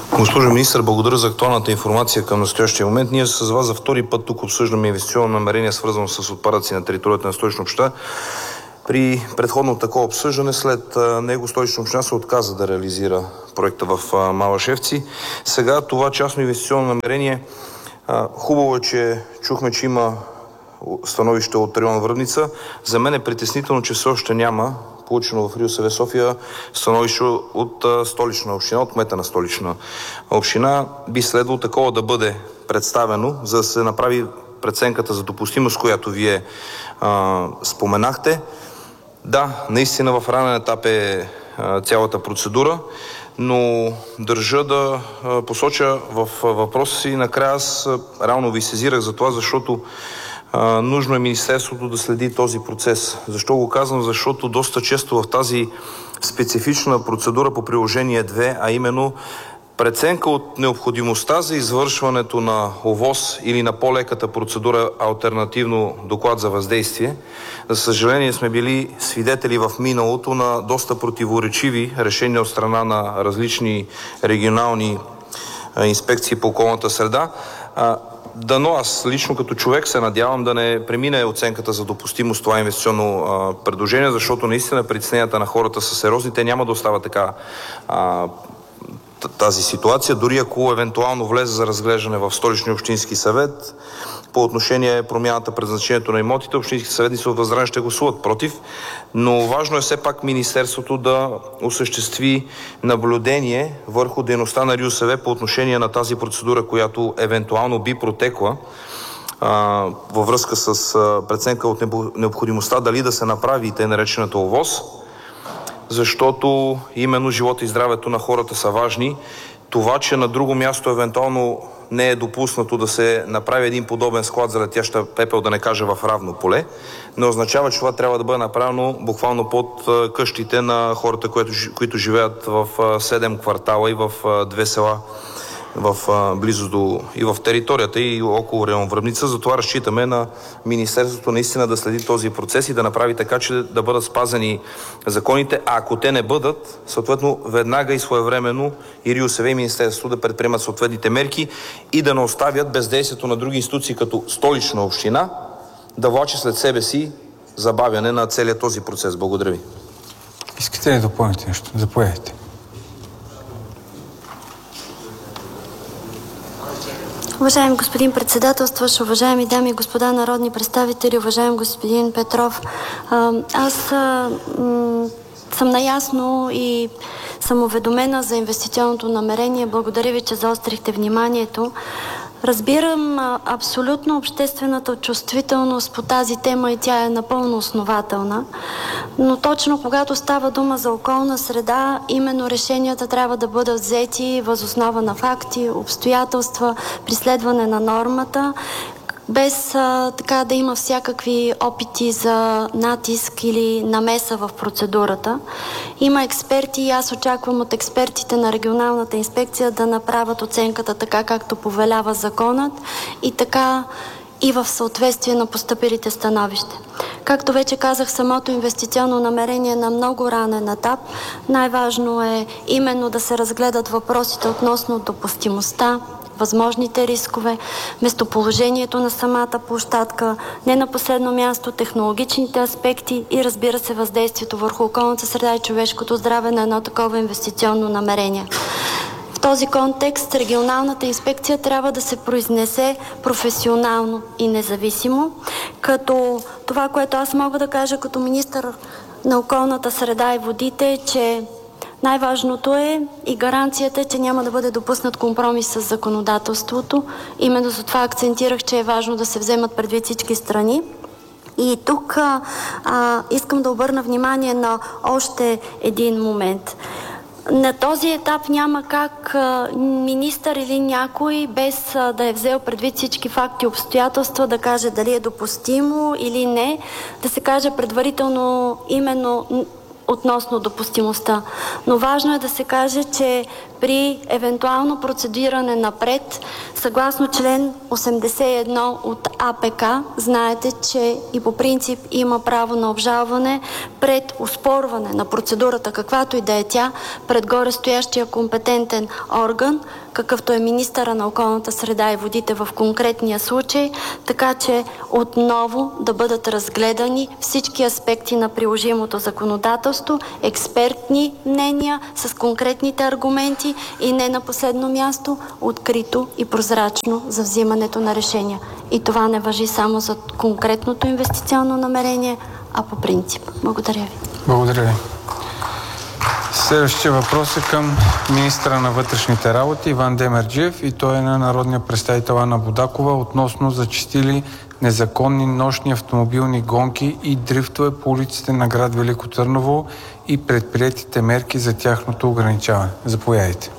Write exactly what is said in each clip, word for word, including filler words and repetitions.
Госпожо министър, благодаря за актуалната информация към настоящия момент. Ние с вас за втори път тук обсъждаме инвестиционно намерение, свързано с отпадъци на територията на Столична община. При предходно такова обсъждане, след него Столична община се отказа да реализира проекта в Малашевци. Сега това частно инвестиционно намерение, хубаво е, че чухме, че има становище от район Върбница. За мен е притеснително, че все още няма получено в РИОСВ София становище от Столична община, от кмета на Столична община. Би следвало такова да бъде представено, за да се направи преценката за допустимост, която вие а, споменахте. Да, наистина в ранен етап е а, цялата процедура, но държа да а, посоча в въпроса си. Накрая аз а, реално ви сезирах за това, защото а, нужно е Министерството да следи този процес. Защо го казвам? Защото доста често в тази специфична процедура по приложение две, а именно преценка от необходимостта за извършването на ОВОС или на по-леката процедура алтернативно доклад за въздействие. За съжаление сме били свидетели в миналото на доста противоречиви решения от страна на различни регионални инспекции по околната среда. Дано аз лично като човек се надявам да не премине оценката за допустимост това инвестиционно а, предложение, защото наистина притесненията на хората са сериозни. Те няма да остава така а, тази ситуация, дори ако евентуално влезе за разглеждане в Столичния общински съвет. По отношение промяната предназначението на имотите, общински съветници от Възраждане ще гласуват против, но важно е все пак Министерството да осъществи наблюдение върху дейността на РИОСВ по отношение на тази процедура, която евентуално би протекла а, във връзка с а, преценка от необходимостта дали да се направи тъй наречената ОВОС, защото именно живота и здравето на хората са важни. Това, че на друго място евентуално не е допуснато да се направи един подобен склад за летяща пепел, да не кажа в равно поле, не означава, че това трябва да бъде направено буквално под къщите на хората, които, които живеят в седем квартала и в две села в близост до и в територията и около район Върбница. Затова разчитаме на Министерството наистина да следи този процес и да направи така, че да бъдат спазени законите, а ако те не бъдат, съответно веднага и своевременно и РИОСВ и Министерството да предприемат съответните мерки и да не оставят бездействието на други институции като Столична община да влачи след себе си забавяне на целият този процес. Благодаря ви. Искате ли да допълните нещо? Заповядайте. Уважаеми господин председателстващ, уважаеми дами и господа народни представители, уважаеми господин Петров, аз съм наясно и съм уведомена за инвестиционното намерение. Благодаря ви, че заострихте вниманието. Разбирам абсолютно обществената чувствителност по тази тема и тя е напълно основателна, но точно когато става дума за околна среда, именно решенията трябва да бъдат взети въз основа на факти, обстоятелства, при следване на нормата, без а, така да има всякакви опити за натиск или намеса в процедурата. Има експерти и аз очаквам от експертите на регионалната инспекция да направят оценката така, както повелява законът и така и в съответствие на постъпилите становища. Както вече казах, самото инвестиционно намерение на много ранен етап. Най-важно е именно да се разгледат въпросите относно допустимостта, възможните рискове, местоположението на самата площадка, не на последно място технологичните аспекти и разбира се въздействието върху околната среда и човешкото здраве на едно такова инвестиционно намерение. В този контекст регионалната инспекция трябва да се произнесе професионално и независимо, като това, което аз мога да кажа като министър на околната среда и водите е, че най-важното е и гаранцията, че няма да бъде допуснат компромис с законодателството. Именно за това акцентирах, че е важно да се вземат предвид всички страни. И тук а, а, искам да обърна внимание на още един момент. На този етап няма как а, министър или някой, без а, да е взел предвид всички факти и обстоятелства, да каже дали е допустимо или не, да се каже предварително именно относно допустимостта. Но важно е да се каже, че при евентуално процедиране напред, съгласно член осемдесет и едно от А П К, знаете, че и по принцип има право на обжалване пред оспорване на процедурата, каквато и да е тя, пред горестоящия компетентен орган, какъвто е министъра на околната среда и водите в конкретния случай, така че отново да бъдат разгледани всички аспекти на приложимото законодателство, експертни мнения с конкретните аргументи и не на последно място открито и прозрачно за взимането на решения. И това не важи само за конкретното инвестиционно намерение, а по принцип. Благодаря ви. Благодаря ви. Следващия въпрос е към министъра на вътрешните работи Иван Демерджиев и той е на народния представител Ана Будакова относно зачестили незаконни нощни автомобилни гонки и дрифтове по улиците на град Велико Търново и предприетите мерки за тяхното ограничаване. Заповядайте.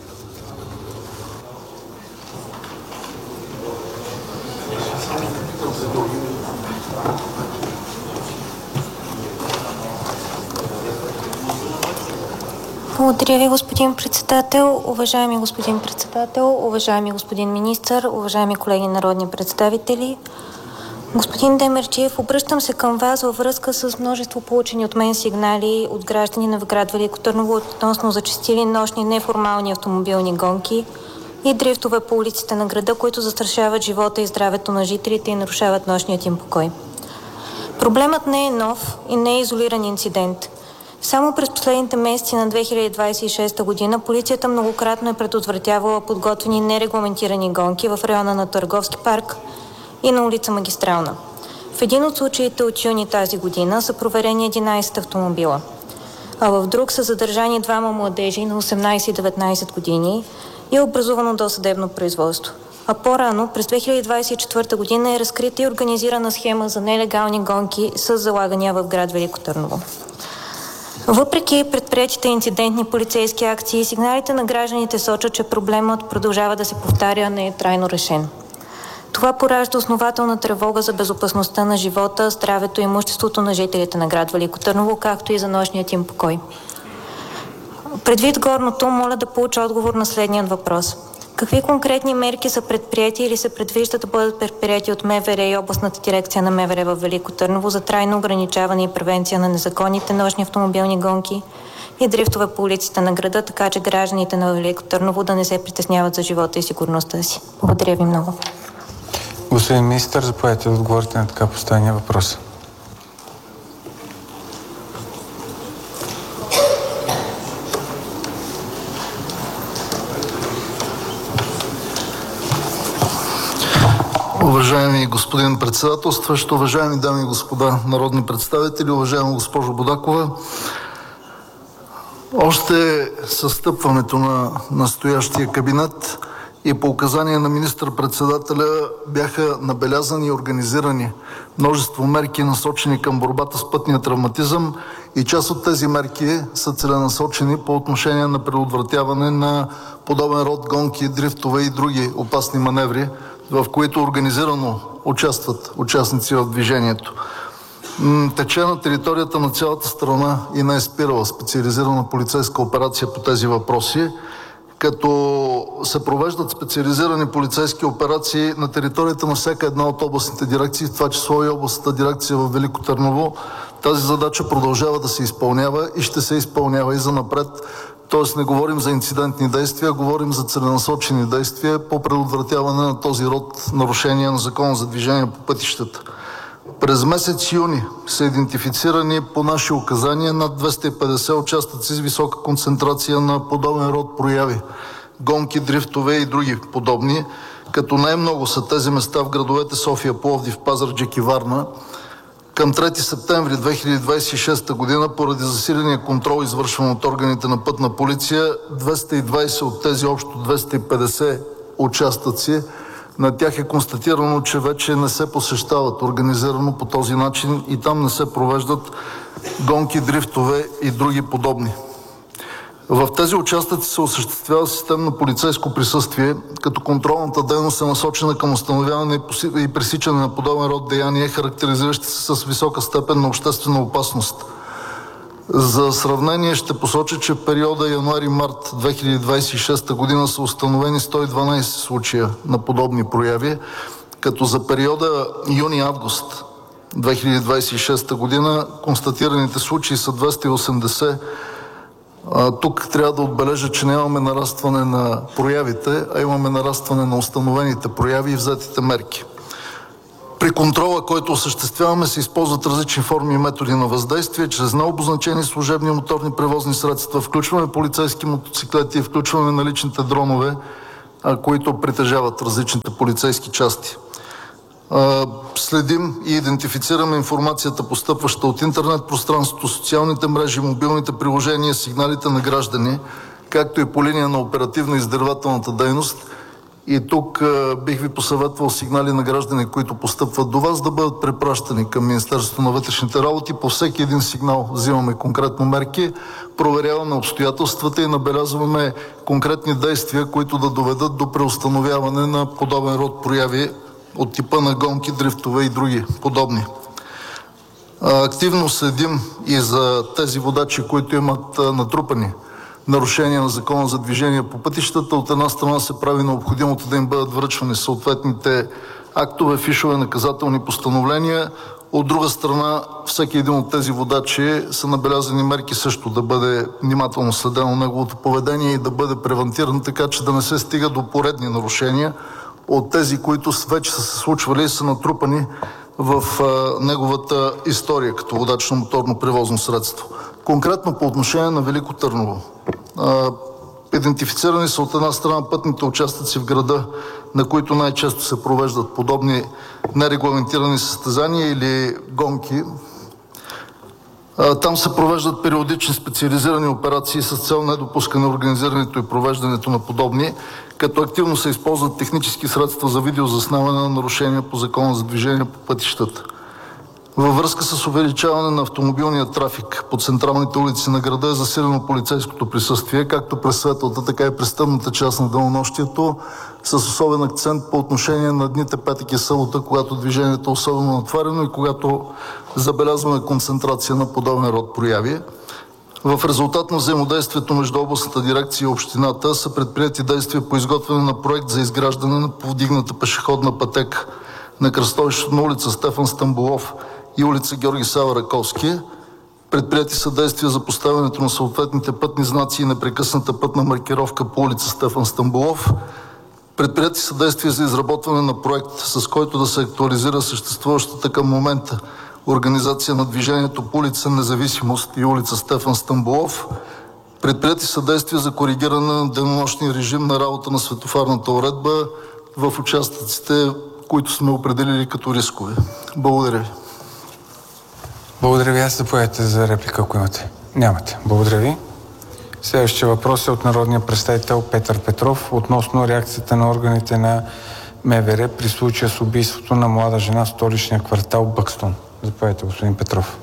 Благодаря ви, господин председател. Уважаеми господин председател, уважаеми господин министър, уважаеми колеги народни представители. Господин Демерджиев, обръщам се към вас във връзка с множество получени от мен сигнали от граждани на град Велико Търново относно зачестили нощни неформални автомобилни гонки и дрифтове по улиците на града, които застрашават живота и здравето на жителите и нарушават нощният им покой. Проблемът не е нов и не е изолиран инцидент. Само през последните месеци на две хиляди двадесет и шеста година полицията многократно е предотвратявала подготвени нерегламентирани гонки в района на Търговски парк и на улица Магистрална. В един от случаите от юни тази година са проверени единадесет автомобила, а в друг са задържани двама младежи на осемнадесет и деветнадесет години и е образувано досъдебно производство. А по-рано, през две хиляди двадесет и четвърта година е разкрита и организирана схема за нелегални гонки с залагания в град Велико Търново. Въпреки предприетите инцидентни полицейски акции, сигналите на гражданите сочат, че проблемът продължава да се повтаря, не е трайно решен. Това поражда основателна тревога за безопасността на живота, здравето и имуществото на жителите на град Велико Търново, както и за нощният им покой. Предвид горното, моля да получа отговор на следният въпрос. Какви конкретни мерки са предприети или се предвижда да бъдат предприети от М В Р и областната дирекция на М В Р в Велико Търново за трайно ограничаване и превенция на незаконните нощни автомобилни гонки и дрифтове по улиците на града, така че гражданите на Велико Търново да не се притесняват за живота и сигурността си? Благодаря ви много. Господин министър, заповядайте да отговорите на така поставения въпрос. Уважаеми господин председателстващ, уважаеми дами и господа народни представители, уважаема госпожо Будакова, още със встъпването на настоящия кабинет и по указание на министър-председателя бяха набелязани и организирани множество мерки, насочени към борбата с пътния травматизъм, и част от тези мерки са целенасочени по отношение на предотвратяване на подобен род гонки, дрифтове и други опасни маневри, в които организирано участват участници в движението. Тече на територията на цялата страна и не е спирала специализирана полицейска операция по тези въпроси, като се провеждат специализирани полицейски операции на територията на всяка една от областните дирекции, в това число и областната дирекция в Велико Търново. Тази задача продължава да се изпълнява и ще се изпълнява и занапред. Тоест не говорим за инцидентни действия, говорим за целенасочени действия по предотвратяване на този род нарушения на Закона за движение по пътищата. През месец юни са идентифицирани по наши указания над двеста и петдесет участъци с висока концентрация на подобен род прояви – гонки, дрифтове и други подобни, като най-много са тези места в градовете София, Пловдив, Пазарджик и Варна. Към трети септември две хиляди двадесет и шеста година, поради засиления контрол, извършван от органите на Пътна полиция, двеста и двадесет от тези общо двеста и петдесет участъци, на тях е констатирано, че вече не се посещават организирано по този начин и там не се провеждат гонки, дрифтове и други подобни. В тези участъци се осъществява системно полицейско присъствие, като контролната дейност е насочена към установяване и пресичане на подобен род деяния, характеризиращи се с висока степен на обществена опасност. За сравнение ще посоча, че в периода януари-март две хиляди двадесет и шеста година са установени сто и дванадесет случая на подобни прояви, като за периода юни-август две хиляди двадесет и шеста година констатираните случаи са двеста и осемдесет. Тук трябва да отбележа, че нямаме нарастване на проявите, а имаме нарастване на установените прояви и взетите мерки. При контрола, който осъществяваме, се използват различни форми и методи на въздействие, чрез необозначени служебни моторни превозни средства, включваме полицейски мотоциклети, включваме наличните дронове, които притежават различните полицейски части. Следим и идентифицираме информацията, постъпваща от интернет пространството, социалните мрежи, мобилните приложения, сигналите на граждани, както и по линия на оперативно-издирвателната дейност. И тук бих ви посъветвал сигнали на граждани, които постъпват до вас, да бъдат препращани към Министерството на вътрешните работи. По всеки един сигнал взимаме конкретно мерки, проверяваме обстоятелствата и набелязваме конкретни действия, които да доведат до преустановяване на подобен род прояви от типа на гонки, дрифтове и други подобни. Активно следим и за тези водачи, които имат натрупани нарушения на Закона за движение по пътищата. От една страна се прави необходимото да им бъдат връчвани съответните актове, фишове, наказателни постановления. От друга страна, всеки един от тези водачи са набелязани мерки също да бъде внимателно следено неговото поведение и да бъде превентиран, така че да не се стига до поредни нарушения от тези, които вече са се случвали и са натрупани в а, неговата история като водач на моторно превозно средство. Конкретно по отношение на Велико Търново. А, идентифицирани са от една страна пътните участъци в града, на които най-често се провеждат подобни нерегламентирани състезания или гонки. А, там се провеждат периодични специализирани операции с цел недопускане организирането и провеждането на подобни, като активно се използват технически средства за видеозаснемане на нарушения по Закона за движение по пътищата. Във връзка с увеличаване на автомобилния трафик по централните улици на града е засилено полицейското присъствие, както през светлата, така и през тъмната част на денонощието, с особен акцент по отношение на дните петък и събота, когато движението е особено натварено и когато забелязваме концентрация на подобен род прояви. В резултат на взаимодействието между областната дирекция и общината са предприети действия по изготвяне на проект за изграждане на повдигната пешеходна пътека на кръстовището на улица Стефан Стамболов и улица Георги Сава Раковски. Предприети са действия за поставянето на съответните пътни знаци и непрекъсната пътна маркировка по улица Стефан Стамболов. Предприети са действия за изработване на проект, с който да се актуализира съществуващата към момента организация на движението по улица Независимост и улица Стефан Стамболов. Предприети са действия за коригиране на денонощния режим на работа на светофарната уредба в участъците, които сме определили като рискове. Благодаря ви. Благодаря ви. Аз заповядайте за реплика, ако имате. Нямате. Благодаря ви. Следващия въпрос е от народния представител Петър Петров относно реакцията на органите на МВР при случая с убийството на млада жена в столичния квартал Бъкстон. Заповядайте, господин Петров.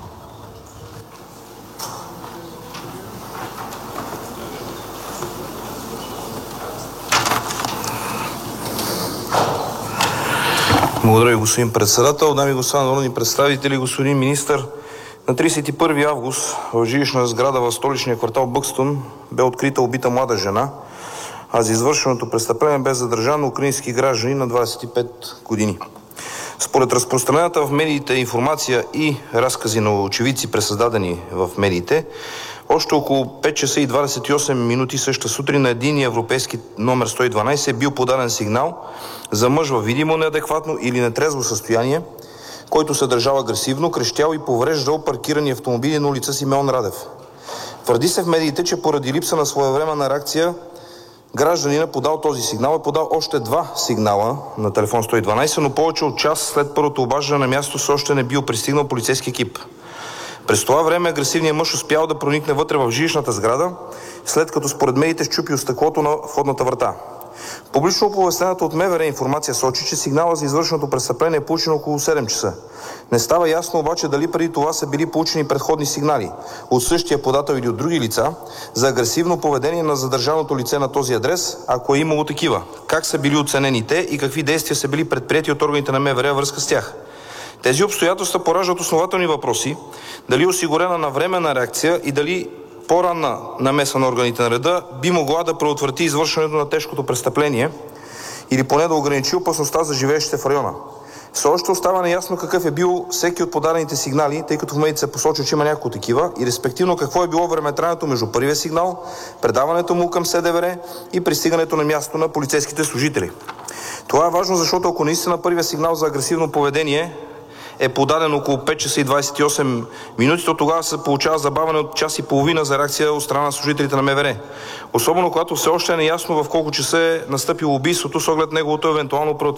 Благодаря ви, господин председател. Дами и господа народни представители, господин министър, на тридесет и първи август в жилищна сграда в столичния квартал Бъкстон бе открита убита млада жена, а за извършеното престъпление бе задържан украински гражданин на двадесет и пет години. Според разпространената в медиите информация и разкази на очевидци, пресъздадени в медиите, още около пет часа и двадесет и осем минути същата сутрин на единния европейски номер сто и дванадесет е бил подаден сигнал за мъж във видимо неадекватно или нетрезво състояние, който се държал агресивно, крещял и повреждал паркирани автомобили на улица Симеон Радев. Твърди се в медиите, че поради липса на своевременна реакция гражданина, подал този сигнал, е подал още два сигнала на телефон сто и дванадесет, но повече от час след първото обаждане на място все още не бил пристигнал полицейски екип. През това време агресивният мъж успял да проникне вътре в жилищната сграда, след като според медиите счупил стъклото на входната врата. Публично оповестената от МВР информация сочи, че сигнала за извършеното престъпление е получено около седем часа. Не става ясно обаче дали преди това са били получени предходни сигнали от същия подател или от други лица за агресивно поведение на задържаното лице на този адрес, ако е имало такива. Как са били оценени те и какви действия са били предприети от органите на МВР във връзка с тях? Тези обстоятелства пораждат основателни въпроси дали е осигурена навременна реакция и дали по-ранна намеса на органите на реда би могла да предотврати извършването на тежкото престъпление или поне да ограничи опасността за живеещите в района. Все още остава неясно какъв е бил всеки от подадените сигнали, тъй като в медиите се посочва, че има няколко такива, и респективно какво е било времетраенето между първия сигнал, предаването му към СДВР и пристигането на място на полицейските служители. Това е важно, защото ако наистина първия сигнал за агресивно поведение е подаден около пет часа и двадесет и осем минути, то тогава се получава забавяне от час и половина за реакция от страна на служителите на МВР. Особено когато все още е неясно в колко часа е настъпило убийството с оглед неговото евентуално предотвратяване.